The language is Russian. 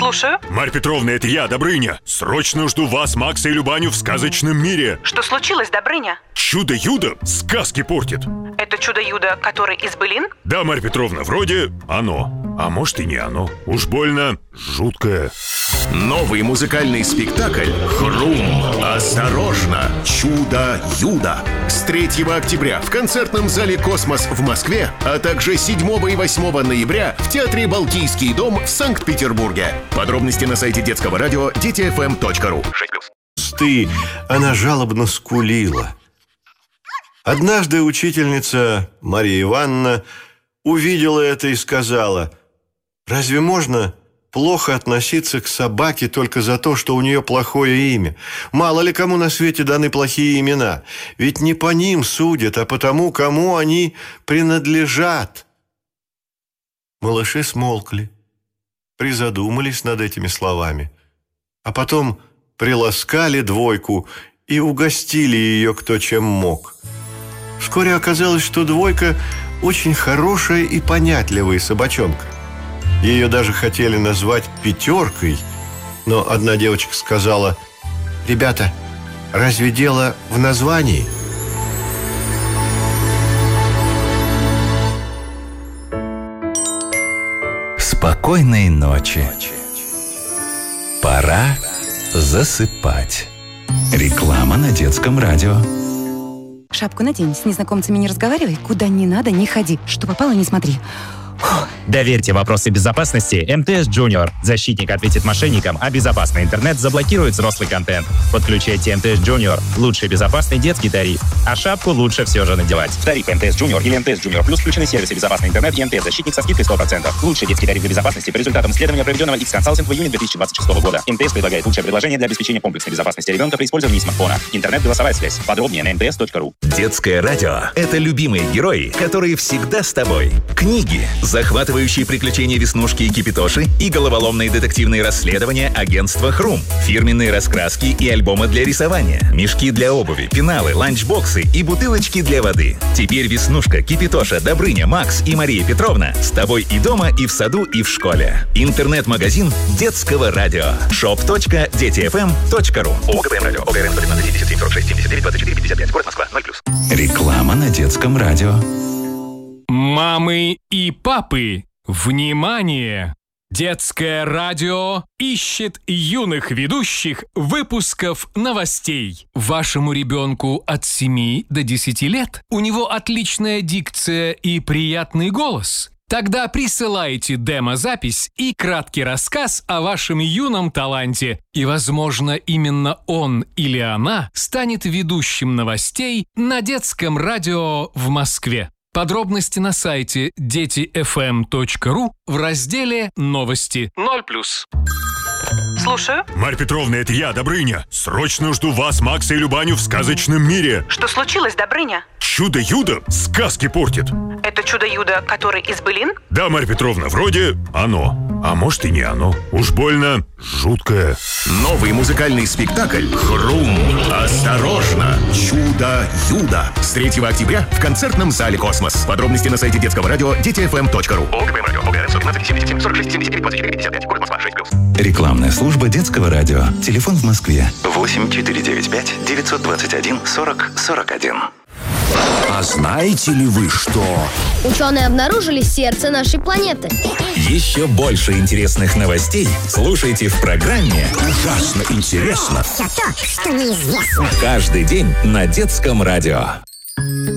Слушаю. Марья Петровна, это я, Добрыня. Срочно жду вас, Макса и Любаню в сказочном мире. Что случилось, Добрыня? Чудо-юдо сказки портит. Это чудо-юдо, который из былин? Да, Марья Петровна, вроде оно. А может и не оно. Уж больно жуткое. Новый музыкальный спектакль «Хрум. Осторожно! Чудо-юдо» с 3 октября в концертном зале «Космос» в Москве, а также 7 и 8 ноября в театре «Балтийский дом» в Санкт-Петербурге. Подробности на сайте детского радио детифм.ру. Она жалобно скулила. Однажды учительница Мария Ивановна увидела это и сказала: «Разве можно плохо относиться к собаке только за то, что у нее плохое имя? Мало ли кому на свете даны плохие имена. Ведь не по ним судят, а по тому, кому они принадлежат». Малыши смолкли, призадумались над этими словами, а потом приласкали двойку и угостили ее кто чем мог. Вскоре оказалось, что двойка очень хорошая и понятливая собачонка. Ее даже хотели назвать пятеркой, но одна девочка сказала: «Ребята, разве дело в названии?» Спокойной ночи. Пора засыпать. Реклама на детском радио. Шапку надень, с незнакомцами не разговаривай, куда не надо, не ходи. Что попало, не смотри. Фух. Доверьте вопросы безопасности МТС Junior. Защитник ответит мошенникам, а безопасный интернет заблокирует взрослый контент. Подключайте МТС Junior. Лучший безопасный детский тариф. А шапку лучше все же надевать. В тариф МТС Junior или МТС Junior Плюс включены сервисы безопасный интернет и МТС Защитник со скидкой 100%. Лучший детский тариф для безопасности по результатам исследования, проведенного X-Consulting в июне 2026 года. МТС предлагает лучшее предложение для обеспечения комплексной безопасности ребенка при использовании смартфона. Интернет-голосовая связь. Подробнее на mts.ru. Детское радио — это любимые герои, которые всегда с тобой. Книги, захватывающие приключения Веснушки и Кипитоши и головоломные детективные расследования агентства «Хрум», фирменные раскраски и альбомы для рисования, мешки для обуви, пеналы, ланчбоксы и бутылочки для воды. Теперь Веснушка, Кипитоша, Добрыня, Макс и Мария Петровна с тобой и дома, и в саду, и в школе. Интернет-магазин детского радио. shop.детифм.ру. ОГПМ радио. ОГРН 115 46 79 24 55. Город Москва. 0+. Реклама на детском радио. Мамы и папы, внимание! Детское радио ищет юных ведущих выпусков новостей. Вашему ребенку от 7 до 10 лет. У него отличная дикция и приятный голос. Тогда присылайте демо-запись и краткий рассказ о вашем юном таланте. И, возможно, именно он или она станет ведущим новостей на детском радио в Москве. Подробности на сайте детифм.ру в разделе «Новости». 0+. Слушаю. Марья Петровна, это я, Добрыня. Срочно жду вас, Макса и Любаню в сказочном мире. Что случилось, Добрыня? Чудо-юдо сказки портит. Это чудо-юдо, который из былин? Да, Марья Петровна, вроде оно. А может и не оно. Уж больно жуткое. Новый музыкальный спектакль «Хрум. Осторожно! Чудо-юдо» с 3 октября в концертном зале «Космос». Подробности на сайте детского радио детифм.ру. ОГПМ радио. ОГРН 115 77 46 79 24 55. Город Москва. 6+. Рекламная служба детского радио. Телефон в Москве 8495 921 40 41. А знаете ли вы, что... Ученые обнаружили сердце нашей планеты. Еще больше интересных новостей слушайте в программе Ужасно интересно. Все то, что неизвестно. каждый день на детском радио.